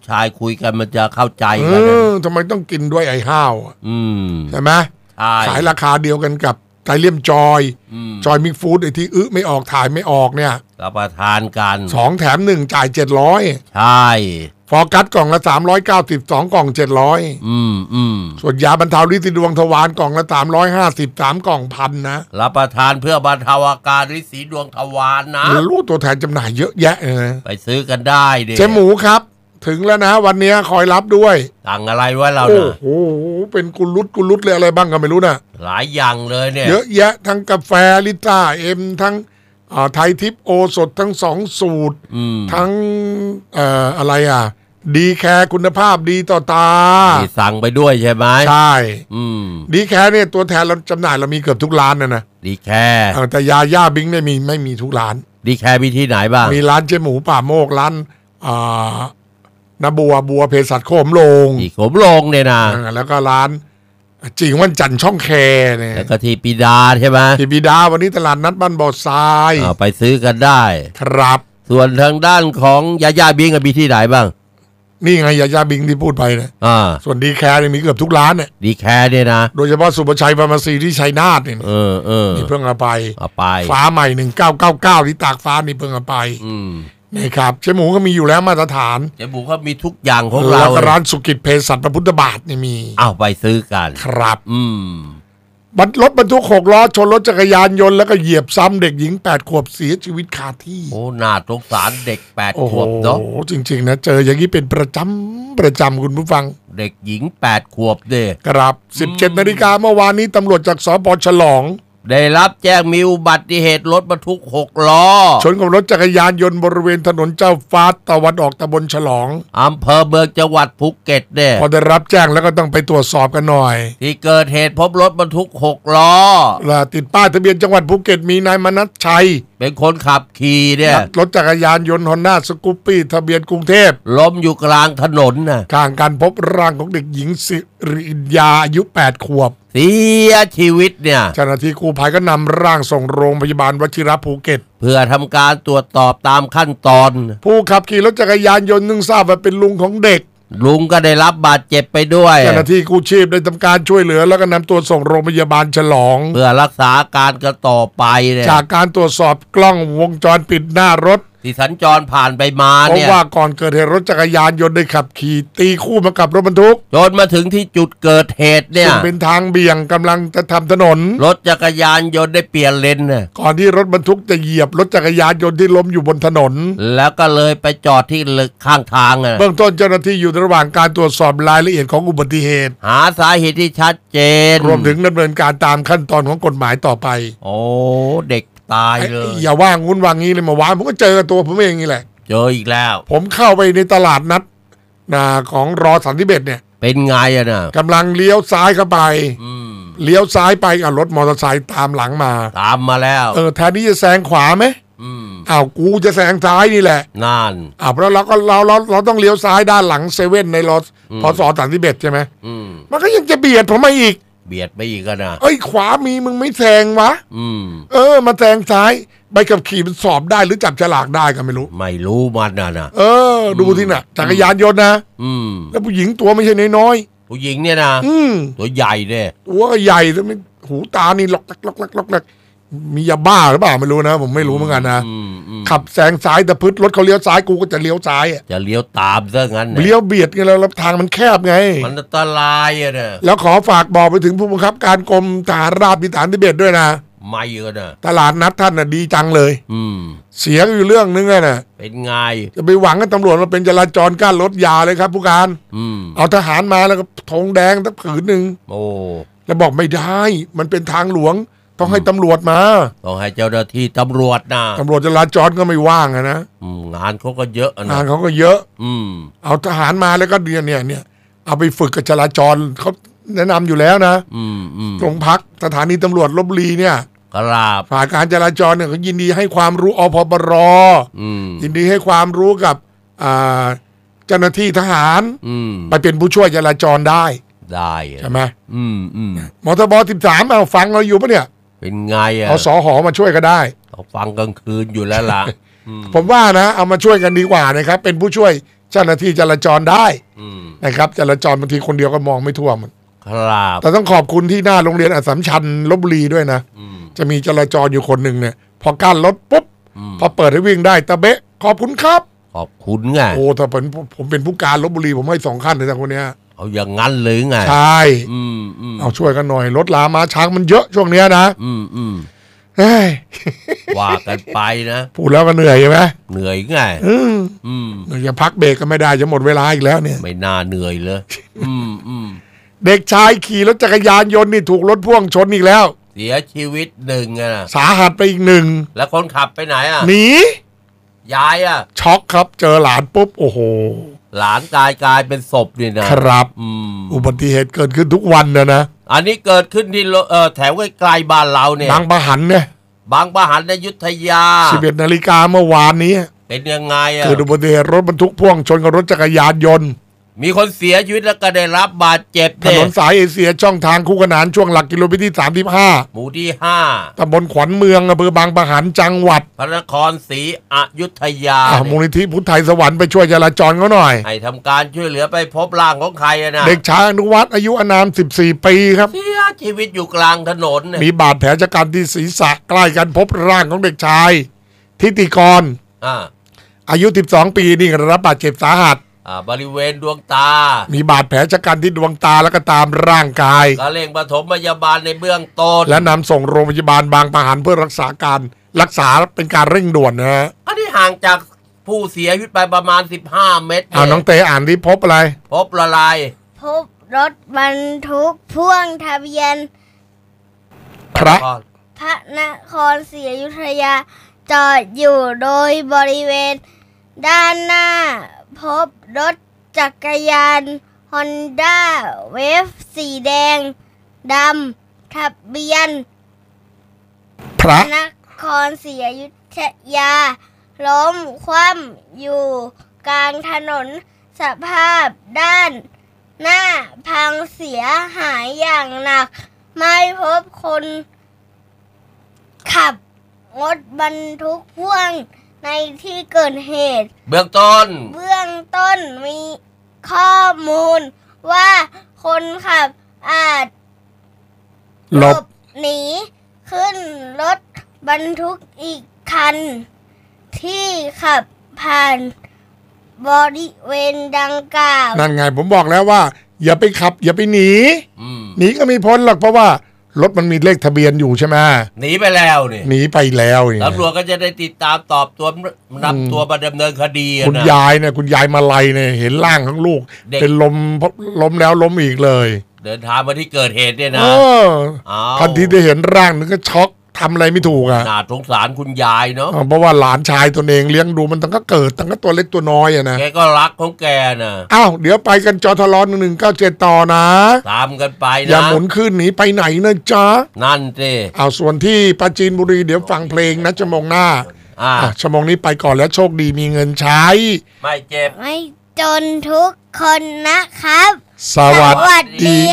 ชายคุยกันมันจะเข้าใจกันทำไมต้องกินด้วยไอ้ห้าวใช่ไหมขายราคาเดียวกันกับไทเลียมจอยมิกฟู้ดไอ้ที่ไม่ออกถ่ายไม่ออกเนี่ยรับประทานกัน 2 แถม 1จ่าย700 ใช่ฟอร์กัสกล่องละ390 2 กล่อง700ส่วนยาบรรเทาฤทธิ์ดวงทวารกล่องละ350 3 กล่อง1,000นะรับประทานเพื่อบรรเทาอาการฤทธิ์สีดวงทวารนะรู้ตัวแทนจำหน่ายเยอะแยะนะไปซื้อกันได้ดิเจ๊หมูครับถึงแล้วนะวันนี้คอยรับด้วยสั่งอะไรไว้เราโอ้โหเป็นกุลุดเลยอะไรบ้างก็ไม่รู้นะหลายอย่างเลยเนี่ยเยอะแยะทั้งกาแฟลิต้าเอ็มทั้งไทยทิปโอสดทั้ง2 สูตรทั้งอะไรดีแคร์คุณภาพดีต่อตาสั่งไปด้วยใช่ไหมใช่ดีแคร์เนี่ยตัวแทนเราจำหน่ายเรามีเกือบทุกร้านนะดีแคร์แต่ยาย่าบิงเนี่ยไม่มีทุกร้านดีแคร์มีที่ไหนบ้างมีร้านเจ๊หมูป่าโมกร้านนาบัวเภสัชโคมโลงโคมโลงเนี่ยนะแล้วก็ร้านจริงวันจันทร์ช่องแคเนี่ยแล้วก็ที่ปีดาใช่ไหมที่ปีดาวันนี้ตลาดนัดบ้านบ่อทรายไปซื้อกันได้ครับส่วนทางด้านของยาย่าบิงมีที่ไหนบ้างนี่ไงยาย่าบิงที่พูดไปนะส่วนดีแคร์เนี่ยมีเกือบทุกร้านเนี่ยดีแคร์เนี่ยนะโดยเฉพาะสุภชัยฟาร์มาซีที่ชัยนาทเนี่ยนี่เพิ่งเอาไปฟ้าใหม่1999ที่ตากฟ้านี่เพิ่งเอาไปนี่ครับเจ๊หมูก็มีอยู่แล้วมาตรฐานเจ๊หมูก็มีทุกอย่างของเราแล้วก็ร้านสุกิจเภสัชพระพุทธบาทนี่มีไปซื้อกันครับรถบรรทุก6 ล้อชนรถจักรยานยนต์แล้วก็เหยียบซ้ำเด็กหญิง8 ขวบเสียชีวิตคาที่โอ้น่าสงสารเด็ก8 ขวบเนาะโอ้จริงๆนะเจออย่างนี้เป็นประจำคุณผู้ฟังเด็กหญิง8 ขวบเด้ครับ 17 นาฬิกาเมื่อวานนี้ตำรวจจากสป.ฉลองได้รับแจ้งมีอุบัติเหตุรถบรรทุก6 ล้อชนกับรถจักรยานยนต์บริเวณถนนเจ้าฟ้าตะวันออกตำบลฉลองอำเภอเมืองจังหวัดภูเก็ตเนี่ยพอได้รับแจ้งแล้วก็ต้องไปตรวจสอบกันหน่อยที่เกิดเหตุพบรถบรรทุก6 ล้อติดป้ายทะเบียนจังหวัดภูเก็ตมีนายมนัสชัยเป็นคนขับขี่เนี่ยรถจักรยานยนต์ฮอนด้าสกูปปี้ทะเบียนกรุงเทพล้มอยู่กลางถนนนะข้างกันพบร่างของเด็กหญิงสิริยาอายุ8 ขวบเสียชีวิตเนี่ยเจ้าหน้าที่กู้ภัยก็นำร่างส่งโรงพยาบาลวชิระภูเก็ตเพื่อทำการตรวจสอบตามขั้นตอนผู้ขับขี่รถจักรยานยนต์ทราบว่าเป็นลุงของเด็กลุงก็ได้รับบาดเจ็บไปด้วยเจ้าหน้าที่กู้ชีพได้ทำการช่วยเหลือแล้วก็นำตัวส่งโรงพยาบาลฉลองเพื่อรักษาการกันต่อไปเนี่ยจากการตรวจสอบกล้องวงจรปิดหน้ารถที่สัญจรผ่านไปมาเนี่ยเพราะว่าก่อนเกิดเหตุรถจักรยานยนต์ได้ขับขี่ตีคู่มากับรถบรรทุกจนมาถึงที่จุดเกิดเหตุเนี่ยเป็นทางเบี่ยงกำลังจะทำถนนรถจักรยานยนต์ได้เปลี่ยนเลนก่อนที่รถบรรทุกจะเหยียบรถจักรยานยนต์ที่ล้มอยู่บนถนนแล้วก็เลยไปจอดที่ข้างทางเบื้องต้นเจ้าหน้าที่อยู่ระหว่างการตรวจสอบรายละเอียดของอุบัติเหตุหาสาเหตุที่ชัดเจนรวมถึงดำเนินการตามขั้นตอนของกฎหมายต่อไปโอ้เด็กตายเลยอย่าว่างุ้นวางงี้เลยเมื่อวานผมก็เจอตัวผมเองนี่แหละเจออีกแล้วผมเข้าไปในตลาดนัดของรอสันติเบศเนี่ยเป็นไงนะกำลังเลี้ยวซ้ายเข้าไปเลี้ยวซ้ายไปกับรถมอเตอร์ไซค์ตามหลังมาแล้วแทนที่จะแซงขวาไหมกูจะแซงซ้ายนี่แหละนั่นเพราะเราต้องเลี้ยวซ้ายด้านหลังเซเว่นในรถพศสันติเบศใช่ไหมมันก็ยังจะเบียดผมมาอีกเบียดไปอีกนะขวามีมึงไม่แซงวะมาแซงซ้ายใบขับขี่มันสอบได้หรือจับฉลากได้ก็ไม่รู้มันนะดูที่น่ะจักรยานยนต์นะแล้วผู้หญิงตัวไม่ใช่น้อยผู้หญิงเนี่ยนะตัวใหญ่เนี่ยตัวใหญ่แล้วหูตานี่ล็อกมียาบ้าหรือเปล่าไม่รู้นะผมไม่รู้เหมือนกันนะขับแซงซ้ายแต่พืชรถเขาเลี้ยวซ้ายกูก็จะเลี้ยวซ้ายจะเลี้ยวตามซะงั้นเลี้ยวเบียดกันแล้วทางมันแคบไงมันอันตรายอ่ะเนี่ยแล้วขอฝากบอกไปถึงผู้บังคับการกรมทหารราบที่ฐานทิเบตด้วยนะไม่เยอะนะตลาดนัดท่านน่ะดีจังเลยเสียอยู่เรื่องนึงน่ะเป็นไงจะไปหวังกับตำรวจมาเป็นจราจรกั้นรถยาเลยครับผู้การเอาทหารมาแล้วก็ธงแดงสักผืนหนึ่งแล้วบอกไม่ได้มันเป็นทางหลวงต้องให้ตำรวจมาต้องให้เจ้าหน้าที่ตำรวจนะตำรวจจราจรก็ไม่ว่างนะงานเขาก็เยอะงานเขาก็เยอะเอาทหารมาแล้วก็เนี่ยเอาไปฝึกกับจราจรเขาแนะนำอยู่แล้วนะโรงพักสถานีตำรวจลพบุรีเนี่ยฝ่ายการจราจรเนี่ยเขายินดีให้ความรู้อพปรยินดีให้ความรู้กับเจ้าหน้าที่ทหารไปเป็นผู้ช่วยจราจรได้ใช่ไหมมทบ13เอาฟังเราอยู่ปะเนี่ยเป็นไงเอาสหมาช่วยก็ได้เอาฟังกลางคืนอยู่แล้วล่ะผมว่านะเอามาช่วยกันดีกว่านะครับเป็นผู้ช่วยเจ้าหน้าที่จราจรได้นะครับจราจรบางทีคนเดียวก็มองไม่ทั่วมันครับแต่ต้องขอบคุณที่หน้าโรงเรียนอัสสัมชัญลพบุรีด้วยนะจะมีจราจรอยู่คนหนึ่งเนี่ยพอกั้นรถปุ๊บพอเปิดให้วิ่งได้ตะเบะขอบคุณครับขอบคุณไงโอ้ถ้าผมเป็นผู้การลพบุรีผมให้2 ขั้นเลยนะคนเนี้ยเอาอย่างงั้นเลยไงใช่เอาช่วยกันหน่อยรถลามาช้างมันเยอะช่วงเนี้ยนะว่ากันไปนะพูดแล้วก็เหนื่อยใช่ไหมเหนื่อยไงอย่าพักเบรกก็ไม่ได้จะหมดเวลาอีกแล้วเนี่ยไม่น่าเหนื่อยเลยเด็กชายขี่รถจักรยานยนต์นี่ถูกรถพ่วงชนอีกแล้วเสียชีวิต1นะสาหัสไปอีก1 แล้วคนขับไปไหนอ่ะหนียายอ่ะช็อกครับเจอหลานปุ๊บโอ้โหหลานกลายเป็นศพนี่นะครับอุบัติเหตุเกิดขึ้นทุกวันนะอันนี้เกิดขึ้นที่แถวใกล้ๆบ้านเราเนี่ยบางปะหันเนี่ยบางปะหันในอยุธยา 11 นาฬิกาเมื่อวานนี้เป็นยังไงอ่ะเกิดอุบัติเหตุรถบรรทุกพ่วงชนกับรถจักรยานยนต์มีคนเสียชีวิตแล้วก็ได้รับบาดเจ็บถนนสายเอเชียช่องทางคู่ขนานช่วงหลักกิโลเมตรที่35 หมู่ที่5 ตำบลขวัญเมืองอำเภอบางปะหันจังหวัดพระนครศรีอยุธยามูลนิธิพุทธไทยสวรรค์ไปช่วยจราจรเขาหน่อยให้ทำการช่วยเหลือไปพบร่างของใครนะเด็กชายอนุวัฒน์อายุอานาม14 ปีครับเสียชีวิตอยู่กลางถนนมีบาดแผลชะกันที่ศีรษะใกล้กันพบร่างของเด็กชายทิติกรอายุ12 ปีนี่ได้รับบาดเจ็บสาหัสบริเวณดวงตามีบาดแผลชะกันที่ดวงตาแล้วก็ตามร่างกายก็เร่งปฐมพยาบาลในเบื้องต้นและนำส่งโรงพยาบาลบางปะหันเพื่อรักษาเป็นการเร่งด่วนนะอันนี้ห่างจากผู้เสียชีวิตไปประมาณ15 เมตรน้องเตอ่านที่พบอะไรพบละลายพบรถบรรทุกพ่วงทะเบียนพระนครศรีอยุธยาจอดอยู่โดยบริเวณด้านหน้าพบรถจักรยานฮอนด้าเวฟสีแดงดำทะเบียนพระนครศรีอยุธยาล้มคว่ำอยู่กลางถนนสภาพด้านหน้าพังเสียหายอย่างหนักไม่พบคนขับรถบรรทุกพ่วงในที่เกิดเหตุเบื้องต้นมีข้อมูลว่าคนขับอาจหลบหนีขึ้นรถบรรทุกอีกคันที่ขับผ่านบริเวณดังกล่าวนั่นไงผมบอกแล้วว่าอย่าไปขับอย่าไปหนีก็ไม่พ้นหรอกเพราะว่ารถมันมีเลขทะเบียนอยู่ใช่ไหมหนีไปแล้วนี่หนีไปแล้วนี่ตำรวจก็จะได้ติดตามตอบตัวนำตัวมาดำเนินคดีคุณยายเนี่ยคุณยายมาลัยเนี่ยเห็นร่างของลูกเป็นล้มแล้วล้มอีกเลยเดินทางมาที่เกิดเหตุเนี่ยนะทันทีได้เห็นร่างนึงก็ช็อกทำอะไรไม่ถูกอ่ะน่าสงสารคุณยายเนาะเพราะว่าหลานชายตัวเองเลี้ยงดูมันตั้งก็เกิดตั้งก็ตัวเล็กตัวน้อยอ่ะนะแกก็รักของแกนะเดี๋ยวไปกันจทล1197ต่อนะตามกันไปนะอย่าหมุนขึ้นหนีไปไหนนะจ๊ะนั่นสิส่วนที่ปราจีนบุรีเดี๋ยวฟังเพลงนะชั่วโมงหน้าชั่วโมงนี้ไปก่อนแล้วโชคดีมีเงินใช้ไม่เจ็บไม่จนทุกคนนะครับสวัสดี